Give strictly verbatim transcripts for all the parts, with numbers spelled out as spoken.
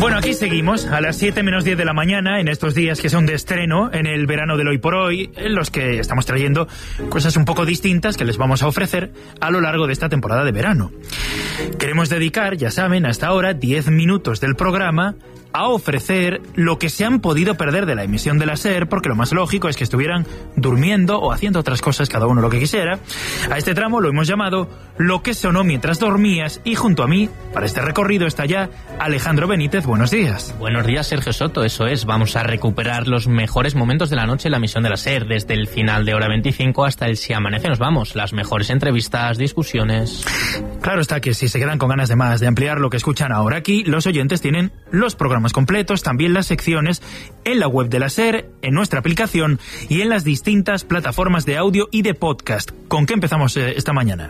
Bueno, aquí seguimos a las siete menos diez de la mañana, en estos días que son de estreno en el verano del Hoy por Hoy, en los que estamos trayendo cosas un poco distintas que les vamos a ofrecer a lo largo de esta temporada de verano. Queremos dedicar, ya saben, hasta ahora diez minutos del programa a ofrecer lo que se han podido perder de la emisión de la SER, porque lo más lógico es que estuvieran durmiendo o haciendo otras cosas, cada uno lo que quisiera. A este tramo lo hemos llamado Lo que sonó mientras dormías, y junto a mí, para este recorrido, está ya Alejandro Benítez. Buenos días. Buenos días, Sergio Soto, eso es. Vamos a recuperar los mejores momentos de la noche en la emisión de la SER, desde el final de Hora veinticinco hasta el Si amanece nos vamos. Las mejores entrevistas, discusiones... Claro está que si se quedan con ganas de más, de ampliar lo que escuchan ahora aquí, los oyentes tienen los programas completos, también las secciones, en la web de la SER, en nuestra aplicación y en las distintas plataformas de audio y de podcast. ¿Con qué empezamos eh, esta mañana?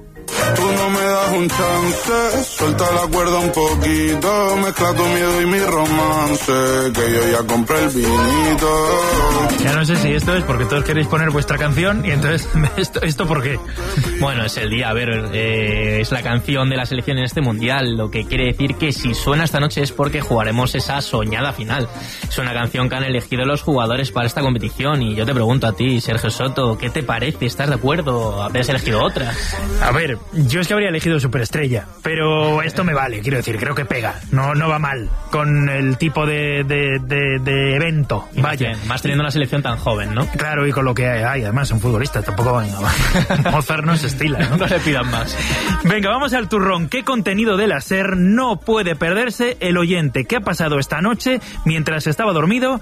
Tú no me das un chance, suelta la cuerda un poquito, mezcla tu miedo y mi romance, que yo ya compré el vinito. Ya no sé si esto es porque todos queréis poner vuestra canción y entonces, ¿esto, esto por qué? Bueno, es el día, a ver, eh, es la canción de la selección en este mundial, lo que quiere decir que si suena esta noche es porque jugaremos esa soñada final. Es una canción que han elegido los jugadores para esta competición y yo te pregunto a ti, Sergio Soto, ¿qué te parece? ¿Estás de acuerdo? ¿Habrías elegido otra? A ver, yo es que habría elegido Superestrella, pero esto me vale, quiero decir, creo que pega, no, no va mal con el tipo de, de, de, de evento. Y vaya. Más, más teniendo una selección tan joven, ¿no? Claro, y con lo que hay, además son futbolistas, tampoco van a... Mozart no se estila, ¿no? No le pidan más. Venga, vamos al turrón. ¿Qué contenido de la SER no puede perderse el oyente? ¿Qué ha pasado esta noche mientras estaba dormido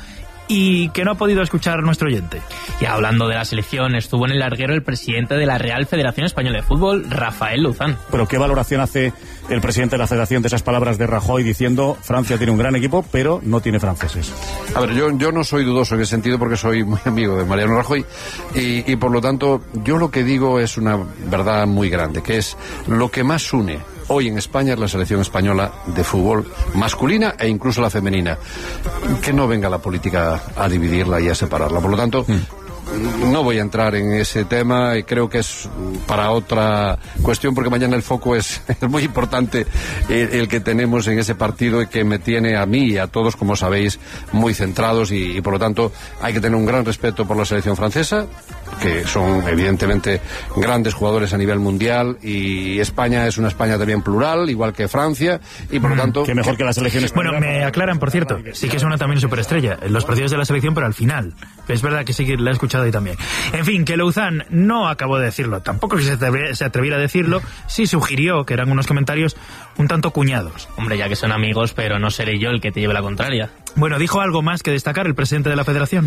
y que no ha podido escuchar nuestro oyente? Y hablando de la selección, estuvo en el larguero el presidente de la Real Federación Española de Fútbol, Rafael Luzán. Pero ¿qué valoración hace el presidente de la Federación de esas palabras de Rajoy diciendo Francia tiene un gran equipo, pero no tiene franceses? A ver, yo, yo no soy dudoso en ese sentido porque soy muy amigo de Mariano Rajoy y, y por lo tanto yo lo que digo es una verdad muy grande, que es lo que más une hoy en España es la selección española de fútbol masculina e incluso la femenina. Que no venga la política a dividirla y a separarla. Por lo tanto, mm. no voy a entrar en ese tema y creo que es para otra cuestión porque mañana el foco es, es muy importante el, el que tenemos en ese partido y que me tiene a mí y a todos, como sabéis, muy centrados y, y por lo tanto hay que tener un gran respeto por la selección francesa, que son evidentemente grandes jugadores a nivel mundial y España es una España también plural, igual que Francia y por lo tanto... Que mejor que la selección española. Bueno, me aclaran, por cierto, sí que suena también Superestrella en los partidos de la selección, pero al final. Es verdad que sí que la he escuchado ahí también. En fin, que Luzán no acabó de decirlo, tampoco que se, atreve, se atreviera a decirlo, sí sugirió que eran unos comentarios un tanto cuñados. Hombre, ya que son amigos, pero no seré yo el que te lleve la contraria. Bueno, ¿dijo algo más que destacar el presidente de la Federación?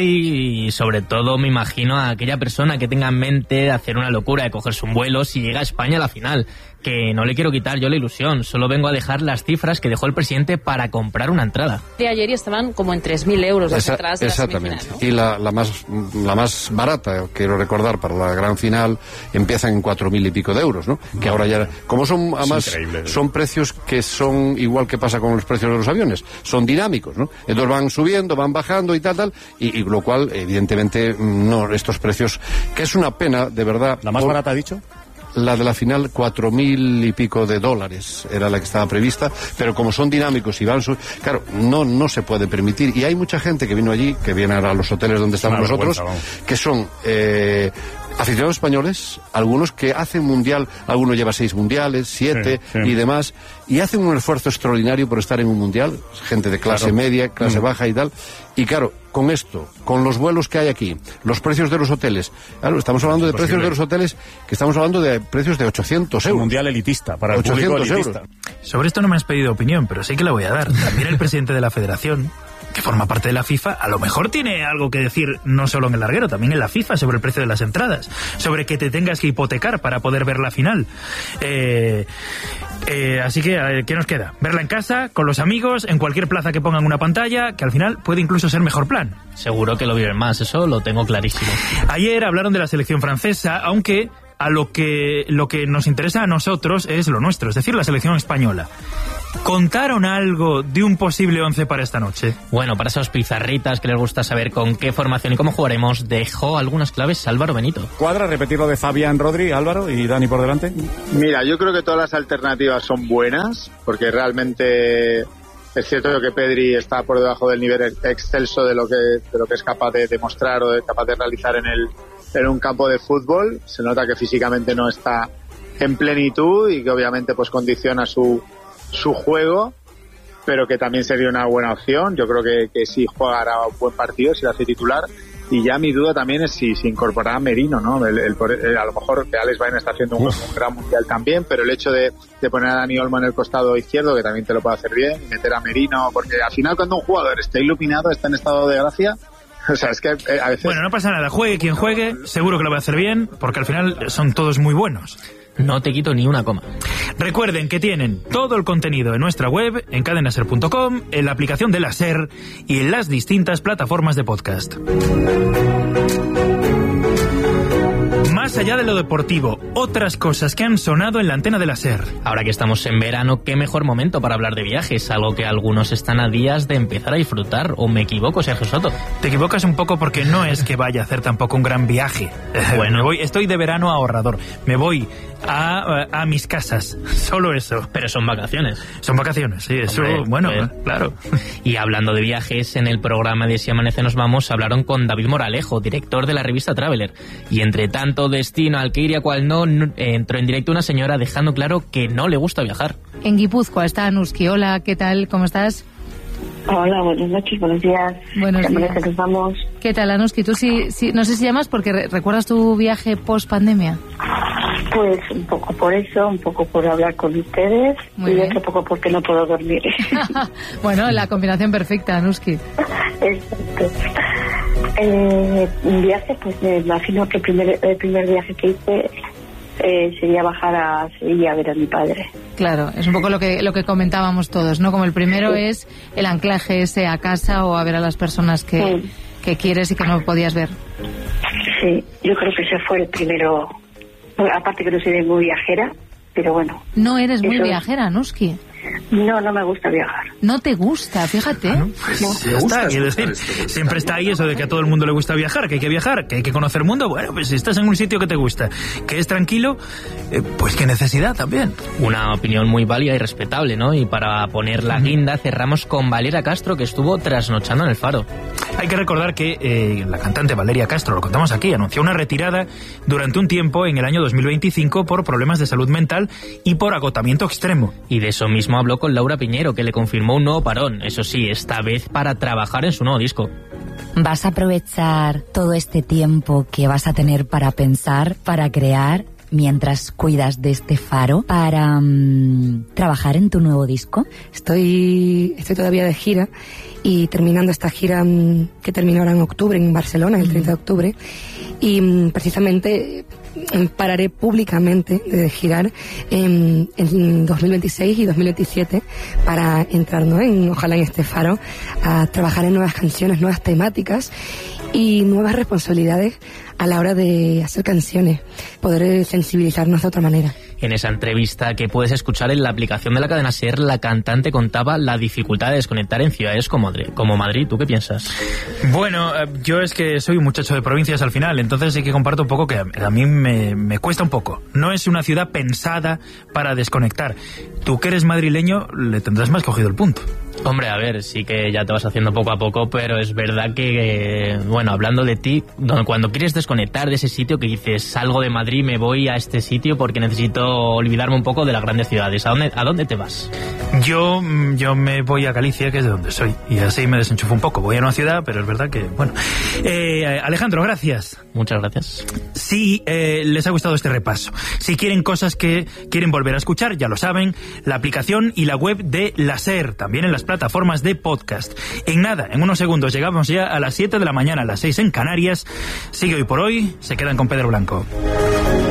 Sí, y sobre todo me imagino a aquella persona que tenga en mente hacer una locura de cogerse un vuelo si llega a España a la final. Que no le quiero quitar yo la ilusión, solo vengo a dejar las cifras que dejó el presidente para comprar una entrada. De ayer estaban como en tres mil euros las Esa, entradas de exactamente. la semifinal, ¿no? Y la, la, más, la más barata, quiero recordar, para la gran final, empiezan en cuatro mil y pico de euros, ¿no? Que ahora ya, como son, además, son precios que son igual que pasa con los precios de los aviones, son dinámicos, ¿no? Entonces van subiendo, van bajando y tal, tal, y, y lo cual, evidentemente, no, estos precios, que es una pena, de verdad. ¿La más por... barata ha dicho? La de la final, cuatro mil y pico de dólares era la que estaba prevista, pero como son dinámicos y van su... claro, no, no se puede permitir. Y hay mucha gente que vino allí, que viene a los hoteles donde estamos nosotros, que son eh, aficionados españoles, algunos que hacen mundial, algunos lleva seis mundiales, siete sí, sí. y demás, y hacen un esfuerzo extraordinario por estar en un mundial, gente de clase claro. media, clase mm. baja y tal, y claro, con esto, con los vuelos que hay aquí, los precios de los hoteles, claro, estamos hablando de precios de los hoteles, que estamos hablando de precios de ochocientos euros. Mundial elitista, para el público elitista. Euros. Sobre esto no me has pedido opinión, pero sí que la voy a dar. También el presidente de la Federación, que forma parte de la FIFA, a lo mejor tiene algo que decir no solo en el larguero, también en la FIFA sobre el precio de las entradas, sobre que te tengas que hipotecar para poder ver la final. Eh, eh, así que, ¿qué nos queda? Verla en casa, con los amigos, en cualquier plaza que pongan una pantalla, que al final puede incluso ser mejor plan. Seguro que lo viven más, eso lo tengo clarísimo. Ayer hablaron de la selección francesa, aunque a lo que, lo que nos interesa a nosotros es lo nuestro, es decir, la selección española. ¿Contaron algo de un posible once para esta noche? Bueno, para esos pizarritas que les gusta saber con qué formación y cómo jugaremos, dejó algunas claves Álvaro Benito. ¿Cuadra repetir lo de Fabián, Rodri, Álvaro y Dani por delante? Mira, yo creo que todas las alternativas son buenas, porque realmente Es cierto que Pedri está por debajo del nivel excelso de lo que, de lo que es capaz de demostrar o de, capaz de realizar en, el, en un campo de fútbol. Se nota que físicamente no está en plenitud y que obviamente pues condiciona su, su juego, pero que también sería una buena opción. Yo creo que, que si jugará un buen partido, si lo hace titular. Y ya mi duda también es si se incorporará a Merino, ¿no? El, el, el, a lo mejor que Alex Baena está haciendo un, un gran mundial también, pero el hecho de, de poner a Dani Olmo en el costado izquierdo, que también te lo puede hacer bien, y meter a Merino, porque al final cuando un jugador está iluminado, está en estado de gracia, o sea, es que eh, a veces... Bueno, no pasa nada, juegue quien juegue, seguro que lo va a hacer bien, porque al final son todos muy buenos. No te quito ni una coma. Recuerden que tienen todo el contenido en nuestra web, en cadena ser punto com, en la aplicación de la SER y en las distintas plataformas de podcast. Más allá de lo deportivo, otras cosas que han sonado en la antena de la SER. Ahora que estamos en verano, qué mejor momento para hablar de viajes, algo que algunos están a días de empezar a disfrutar. ¿O me equivoco, Sergio Soto? Te equivocas un poco porque no es que vaya a hacer tampoco un gran viaje. Bueno, me voy, estoy de verano ahorrador. Me voy a, a, a mis casas, solo eso. Pero son vacaciones. Son vacaciones, sí, eso, Hombre, bueno, pues, claro. Y hablando de viajes, en el programa de Si Amanece Nos Vamos hablaron con David Moralejo, director de la revista Traveler. Y entre tanto destino al que ir y a cual no, entró en directo una señora dejando claro que no le gusta viajar. En Guipúzcoa está Anuski. Hola, ¿qué tal? ¿Cómo estás? Hola, buenas noches, buenos días. Buenos días. Que nos vamos. ¿Qué tal, Anuski? Tú sí, sí, no sé si llamas porque re- recuerdas tu viaje post pandemia. Pues un poco por eso, un poco por hablar con ustedes. Muy y bien. Otro poco porque no puedo dormir. Bueno, la combinación perfecta, Anuski. Exacto. Eh, un viaje, pues me imagino que el primer, el primer viaje que hice eh, sería bajar a Sevilla a ver a mi padre. Claro, es un poco lo que lo que comentábamos todos, ¿no? Como el primero sí. es el anclaje ese a casa o a ver a las personas que, sí. que quieres y que no podías ver. Sí, yo creo que ese fue el primero. Bueno, aparte que no soy muy viajera, pero bueno. No eres muy viajera, Nuski. No, no me gusta viajar. ¿No te gusta? Fíjate. Ah, ¿no? Pues no. Ya está, quiero decir, siempre está ahí eso de que a todo el mundo le gusta viajar, que hay que viajar, que hay que conocer el mundo. Bueno, pues si estás en un sitio que te gusta, que es tranquilo, eh, pues qué necesidad también. Una opinión muy válida y respetable, ¿no? Y para poner la guinda cerramos con Valeria Castro, que estuvo trasnochando en el Faro. Hay que recordar que eh, la cantante Valeria Castro, lo contamos aquí, anunció una retirada durante un tiempo en el año dos mil veinticinco por problemas de salud mental y por agotamiento extremo. Y de eso mismo habló con Laura Piñero, que le confirmó un nuevo parón, eso sí, esta vez para trabajar en su nuevo disco. ¿Vas a aprovechar todo este tiempo que vas a tener para pensar, para crear, mientras cuidas de este faro, para um, trabajar en tu nuevo disco? Estoy, estoy todavía de gira y terminando esta gira um, que termina ahora en octubre en Barcelona, el treinta de octubre, y um, precisamente pararé públicamente de girar en, en dos mil veintiséis y dos mil veintisiete para entrar, ¿no? en, ojalá en este faro a trabajar en nuevas canciones, nuevas temáticas y nuevas responsabilidades a la hora de hacer canciones, poder sensibilizarnos de otra manera. En esa entrevista que puedes escuchar en la aplicación de la cadena SER, la cantante contaba la dificultad de desconectar en ciudades como Madrid. Como Madrid, ¿tú qué piensas? Bueno, yo es que soy un muchacho de provincias al final, entonces sí que comparto un poco que a mí me, me cuesta un poco. No es una ciudad pensada para desconectar. Tú que eres madrileño, le tendrás más cogido el punto. Hombre, a ver, sí que ya te vas haciendo poco a poco, pero es verdad que, bueno, hablando de ti, cuando quieres desconectar de ese sitio que dices, salgo de Madrid, me voy a este sitio porque necesito olvidarme un poco de las grandes ciudades, ¿a dónde, a dónde te vas? Yo, yo me voy a Galicia, que es de donde soy, y así me desenchufo un poco. Voy a una ciudad, pero es verdad que, bueno. Eh, Alejandro, gracias. Muchas gracias. Si eh, les ha gustado este repaso, si quieren cosas que quieren volver a escuchar, ya lo saben, la aplicación y la web de la SER, también en las plataformas de podcast. En nada, en unos segundos llegamos ya a las siete de la mañana, a las seis en Canarias. Sigue Hoy por Hoy, se quedan con Pedro Blanco.